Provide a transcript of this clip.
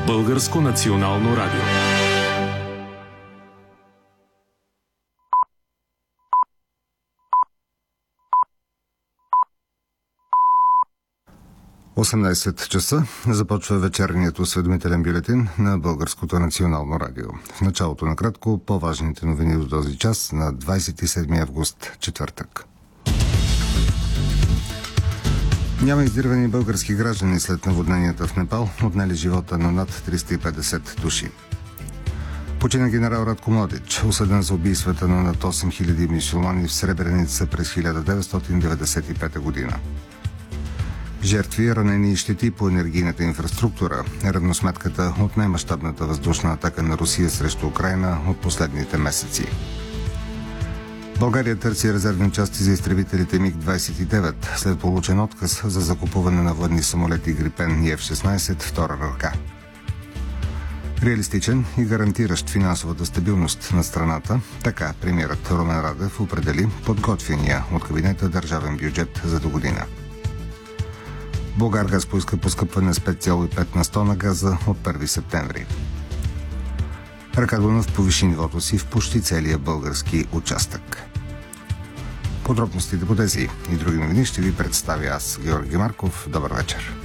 Българско национално радио. часа започва вечерният осведомителен бюлетин на Българското национално радио. В началото на кратко по-важните новини до този час на 27 август, четвъртък. Няма издирвани български граждани след наводненията в Непал, отнели живота на над 350 души. Почина генерал Радко Младич, осъден за убийствата на над 8000 мюсюлмани в Сребреница през 1995 година. Жертви, ранени и щети по енергийната инфраструктура е равносметката от най-мащабната въздушна атака на Русия срещу Украйна от последните месеци. България търси резервни части за изтребителите МиГ-29 след получен отказ за закупуване на военни самолети Грипен и F-16 втора ръка. Реалистичен и гарантиращ финансовата стабилност на страната, така премиерът Румен Радев определи подготвения от кабинета държавен бюджет за до година. Булгаргаз поиска поскъпване с 5,5 на 100 на газа от 1 септември. Река Дунав повиши нивото си в почти целия български участък. Подробностите по тези и други новини ще ви представя аз, Георги Марков. Добър вечер.